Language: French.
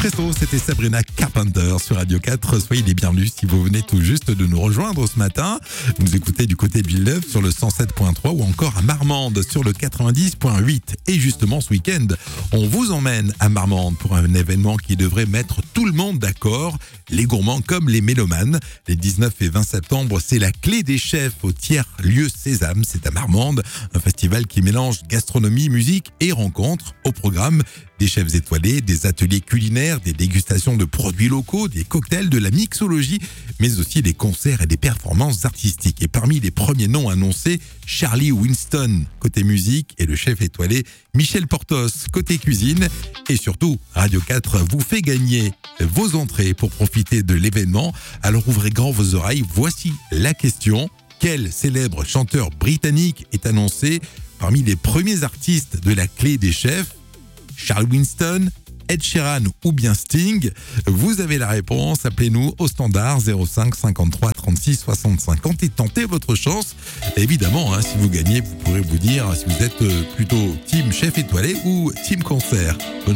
Espresso, c'était Sabrina Carpenter sur Radio 4. Soyez les bienvenus si vous venez tout juste de nous rejoindre ce matin. Vous nous écoutez du côté de Villeneuve sur le 107.3 ou encore à Marmande sur le 90.8. Et justement, ce week-end, on vous emmène à Marmande pour un événement qui devrait mettre tout le monde d'accord, les gourmands comme les mélomanes. Les 19 et 20 septembre, c'est la clé des chefs au tiers-lieu Sésame. C'est à Marmande, un festival qui mélange gastronomie, musique et rencontres. Au programme, des chefs étoilés, des ateliers culinaires, des dégustations de produits locaux, des cocktails, de la mixologie, mais aussi des concerts et des performances artistiques. Et parmi les premiers noms annoncés, Charlie Winston côté musique et le chef étoilé Michel Portos côté cuisine. Et surtout, Radio 4 vous fait gagner vos entrées pour profiter de l'événement. Alors ouvrez grand vos oreilles, voici la question. Quel célèbre chanteur britannique est annoncé parmi les premiers artistes de la clé des chefs? Charles Winston, Ed Sheeran ou bien Sting? Vous avez la réponse, appelez-nous au standard 05 53 36 60 50 et tentez votre chance. Évidemment, si vous gagnez, vous pourrez vous dire si vous êtes plutôt team chef étoilé ou team concert.